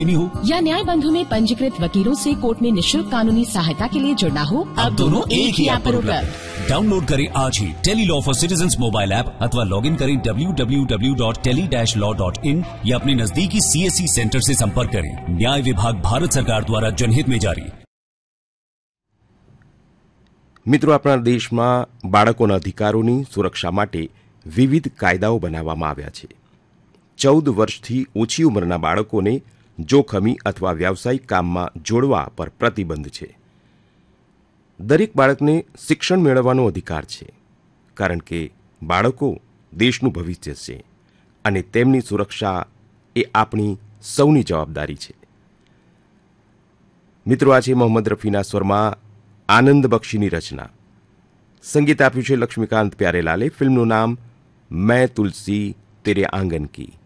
हो या न्याय बंधु में पंजीकृत वकीलों से कोर्ट में निःशुल्क कानूनी सहायता के लिए जुड़ना हो, अब दोनों एक ही ऐप पर उपलब्ध। डाउनलोड करें आज ही tele law for citizens mobile app अथवा लॉग इन करें www.tele-law.in या अपने नजदीकी CSC सेंटर से संपर्क करें। न्याय विभाग भारत सरकार द्वारा जनहित में जारी। મિત્રો, આપણા દેશમાં બાળકોના અધિકારોની સુરક્ષા માટે વિવિધ કાયદાઓ બનાવવામાં આવ્યા છે। 14 વર્ષથી ઓછી ઉંમરના બાળકોને જોખમી અથવા વ્યાવસાયિક કામમાં જોડવા પર પ્રતિબંધ છે। દરેક બાળકને શિક્ષણ મેળવવાનો અધિકાર છે, કારણ કે બાળકો દેશનું ભવિષ્ય છે અને તેમની સુરક્ષા એ આપણી સૌની જવાબદારી છે। મિત્રો, આજે મોહમ્મદ રફીના સ્વરમાં આનંદ બક્ષીની રચના, સંગીત આપ્યું છે લક્ષ્મીકાંત પ્યારેલાલે। ફિલ્મનું નામ मैं तुलसी तेरे आंगन की।